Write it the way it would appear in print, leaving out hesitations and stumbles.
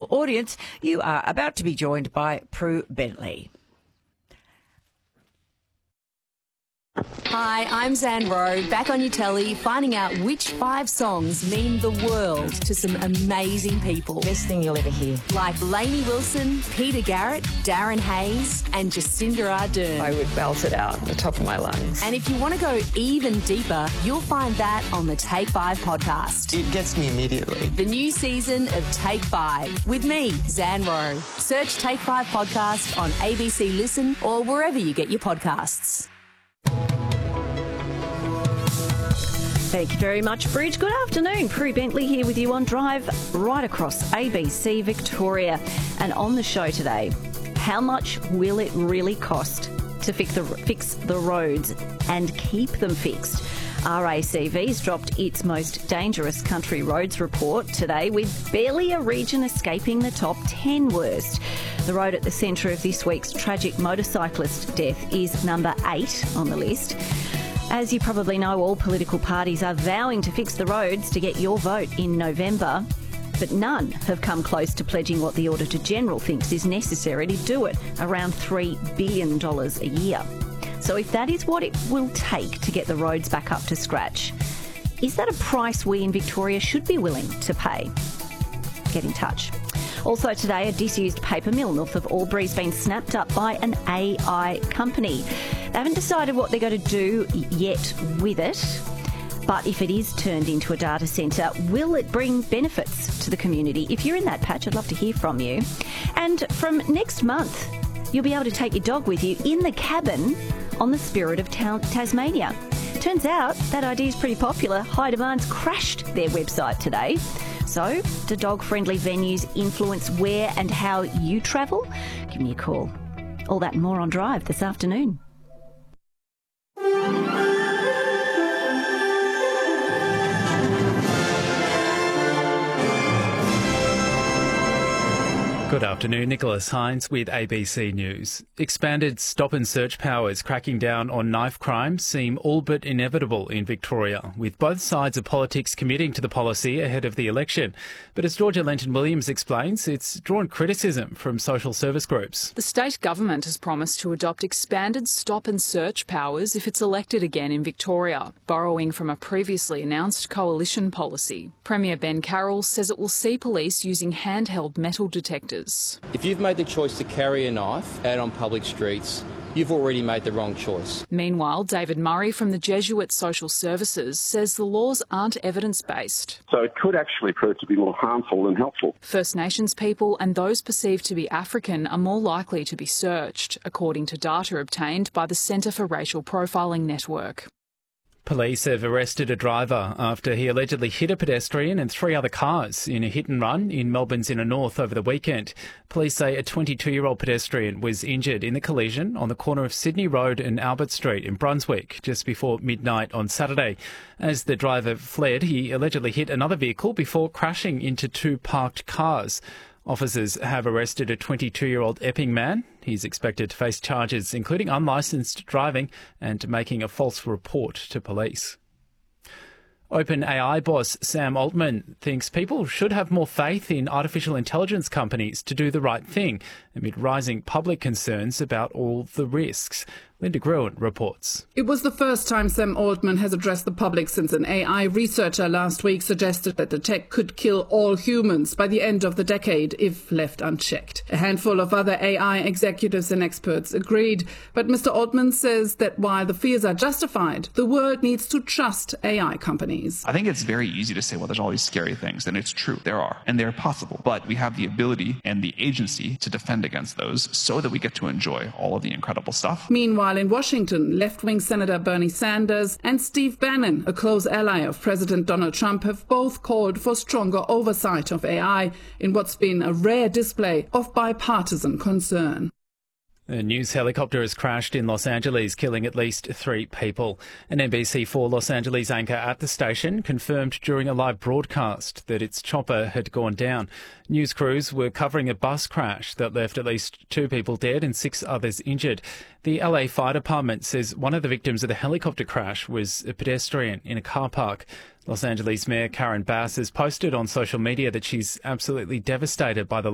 audience. You are about to be joined by Prue Bentley. Hi, I'm Zan Rowe, back on your telly, finding out which 5 songs mean the world to some amazing people. Best thing you'll ever hear. Like Lainey Wilson, Peter Garrett, Darren Hayes and Jacinda Ardern. I would belt it out at the top of my lungs. And if you want to go even deeper, you'll find that on the Take 5 podcast. It gets me immediately. The new season of Take 5 with me, Zan Rowe. Search Take 5 podcast on ABC Listen or wherever you get your podcasts. Thank you very much, Bridge. Good afternoon. Prue Bentley here with you on Drive right across ABC Victoria. And on the show today, how much will it really cost to fix the roads and keep them fixed? RACV's dropped its most dangerous country roads report today, with barely a region escaping the top 10 worst. The road at the centre of this week's tragic motorcyclist death is number 8 on the list. As you probably know, all political parties are vowing to fix the roads to get your vote in November, but none have come close to pledging what the Auditor-General thinks is necessary to do it, around $3 billion a year. So if that is what it will take to get the roads back up to scratch, is that a price we in Victoria should be willing to pay? Get in touch. Also today, a disused paper mill north of Albury's been snapped up by an AI company. They haven't decided what they're going to do yet with it, but if it is turned into a data centre, will it bring benefits to the community? If you're in that patch, I'd love to hear from you. And from next month, you'll be able to take your dog with you in the cabin on the Spirit of Tasmania. Turns out that idea is pretty popular. High Demand's crashed their website today. So, do dog-friendly venues influence where and how you travel? Give me a call. All that and more on Drive this afternoon. Good afternoon, Nicholas Hines with ABC News. Expanded stop and search powers cracking down on knife crime seem all but inevitable in Victoria, with both sides of politics committing to the policy ahead of the election. But as Georgia Lenton-Williams explains, it's drawn criticism from social service groups. The state government has promised to adopt expanded stop and search powers if it's elected again in Victoria, borrowing from a previously announced coalition policy. Premier Ben Carroll says it will see police using handheld metal detectors. If you've made the choice to carry a knife out on public streets, you've already made the wrong choice. Meanwhile, David Murray from the Jesuit Social Services says the laws aren't evidence-based. So it could actually prove to be more harmful than helpful. First Nations people and those perceived to be African are more likely to be searched, according to data obtained by the Centre for Racial Profiling Network. Police have arrested a driver after he allegedly hit a pedestrian and 3 other cars in a hit and run in Melbourne's inner north over the weekend. Police say a 22-year-old pedestrian was injured in the collision on the corner of Sydney Road and Albert Street in Brunswick just before midnight on Saturday. As the driver fled, he allegedly hit another vehicle before crashing into 2 parked cars. Officers have arrested a 22-year-old Epping man. He's expected to face charges including unlicensed driving and making a false report to police. OpenAI boss Sam Altman thinks people should have more faith in artificial intelligence companies to do the right thing amid rising public concerns about all the risks. Linda Gruen reports. It was the first time Sam Altman has addressed the public since an AI researcher last week suggested that the tech could kill all humans by the end of the decade if left unchecked. A handful of other AI executives and experts agreed, but Mr. Altman says that while the fears are justified, the world needs to trust AI companies. I think it's very easy to say, well, there's all these scary things, and it's true, there are, and they're possible, but we have the ability and the agency to defend against those so that we get to enjoy all of the incredible stuff. Meanwhile, in Washington, left-wing Senator Bernie Sanders and Steve Bannon, a close ally of President Donald Trump, have both called for stronger oversight of AI in what's been a rare display of bipartisan concern. A news helicopter has crashed in Los Angeles, killing at least 3 people. An NBC4 Los Angeles anchor at the station confirmed during a live broadcast that its chopper had gone down. News crews were covering a bus crash that left at least 2 people dead and 6 others injured. The LA Fire Department says one of the victims of the helicopter crash was a pedestrian in a car park. Los Angeles Mayor Karen Bass has posted on social media that she's absolutely devastated by the